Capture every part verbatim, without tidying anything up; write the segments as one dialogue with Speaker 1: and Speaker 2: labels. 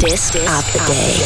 Speaker 1: Artist of the Day.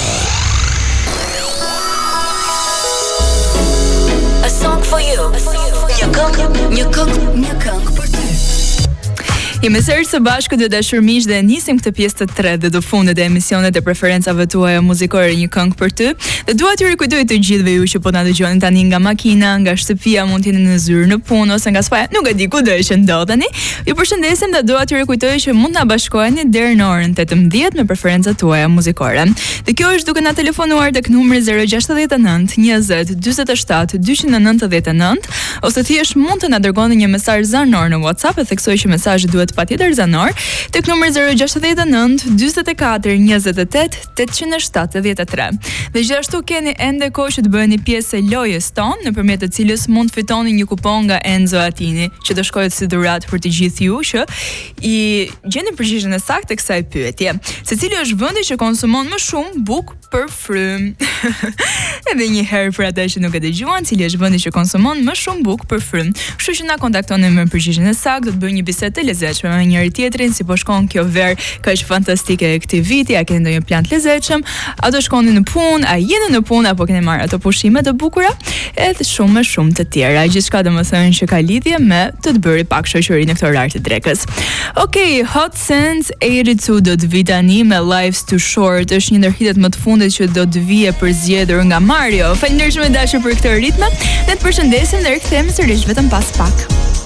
Speaker 1: A song for you. Një këngë, një këngë, një këngë për ty.
Speaker 2: Jemi sërish së bashku dhe dashur miq dhe nisim këtë pjesë të tretë dhe të fundit e emisionet e preferencave tuaja muzikore Një këngë për ty. Dhe dua t'ju rikujtoj të gjithëve ju që po na dëgjoni tani nga makina, nga shtëpia, mund të jeni në zyrë, në punë ose nga spa, nuk e di ku do që ndodheni. Ju përshëndesim dhe dua t'ju rikujtoj që mund na bashkoheni deri në orën tetëmbëdhjetë me preferencat tuaja muzikore. Dhe kjo është duke na telefonuar tek numri zero gjasht nëntë njëzet dyzet e shtatë dyqin e nëntëdhjetë e nëntë ose thjesht mund të na dërgoni një mesazh zanor në WhatsApp e theksoj që mesazhi duhet patjetër zanor tek numri zero gjasht nëntë dyzet e katër njëzet e tetë tetëqind e shtatëdhjetë e tre. Dhe gjithashtu keni ende kohë që të bëheni pjesë e lojës tonë, nëpërmjet të cilës mund fitoni një kupon nga Enzo Attini, që do shkojë si dhuratë për të gjithë ju që i gjeni përgjigjen e saktë të kësaj pyetje. Secili është vendi që konsumon më shumë bukë për frym? Edhe një herë për ata që nuk e dëgjuan, cili është vendi që konsumon më shumë bukë për frym. Kështu që na kontaktoni me përgjigjen e saktë, do të bëjmë një bisedë të lezetshme me njëri tjetrin, si po shkon kjo verë kaq fantastike e këtij viti, a keni ndonjë plan të lezetshëm, a do shkoni në punë, a jeni në punë apo keni marrë ato pushime të bukura, edhe shumë e shumë të tjera. Gjithçka domethënë që ka lidhje me të të bëri pak shoqëri në këtë orar të drekës. Okej, okay, Hot Sense osemdesiat do të vi tani me Life's Too Short, është një ndër hitet më të fundit që do të vijë përzgjedhur nga Mario. Faleminderit shumë dashur për këtë ritëm. Ne të përshëndesim dhe rikthehemi sërish vetëm pas pak.